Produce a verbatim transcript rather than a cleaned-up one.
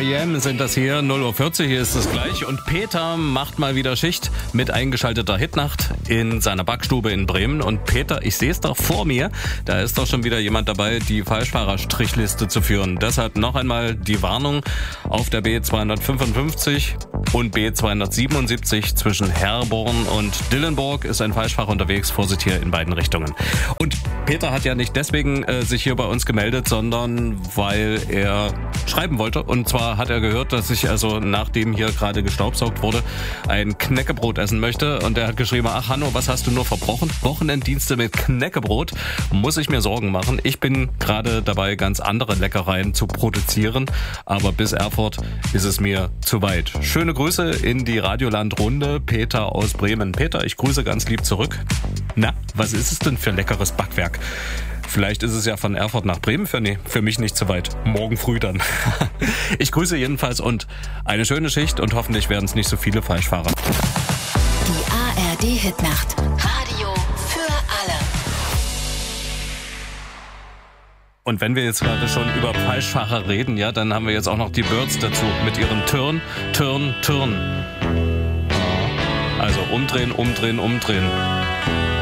R E M sind das hier, null Uhr vierzig, hier ist es gleich. Und Peter macht mal wieder Schicht mit eingeschalteter Hitnacht in seiner Backstube in Bremen. Und Peter, ich sehe es doch vor mir, da ist doch schon wieder jemand dabei, die Falschfahrerstrichliste zu führen. Deshalb noch einmal die Warnung: auf der B zweihundertfünfundfünfzig und B zweihundertsiebenundsiebzig zwischen Herborn und Dillenburg ist ein Falschfahrer unterwegs. Vorsicht hier in beiden Richtungen. Und Peter hat ja nicht deswegen äh, sich hier bei uns gemeldet, sondern weil er schreiben wollte. Und zwar hat er gehört, dass ich also, nachdem hier gerade gestaubsaugt wurde, ein Knäckebrot essen möchte. Und er hat geschrieben: ach Hanno, was hast du nur verbrochen? Wochenenddienste mit Knäckebrot? Muss ich mir Sorgen machen. Ich bin gerade dabei, ganz andere Leckereien zu produzieren. Aber bis Erfurt ist es mir zu weit. Schöne Grüße in die Radioland-Runde. Peter aus Bremen. Peter, ich grüße ganz lieb zurück. Na, was ist es denn für leckeres Backwerk? Vielleicht ist es ja von Erfurt nach Bremen für, nee, für mich nicht zu weit. Morgen früh dann. Ich grüße jedenfalls und eine schöne Schicht und hoffentlich werden es nicht so viele Falschfahrer. Die A R D-Hitnacht. Radio für alle. Und wenn wir jetzt gerade schon über Falschfahrer reden, ja, dann haben wir jetzt auch noch die Birds dazu mit ihrem Turn, Turn, Turn. Also umdrehen, umdrehen, umdrehen.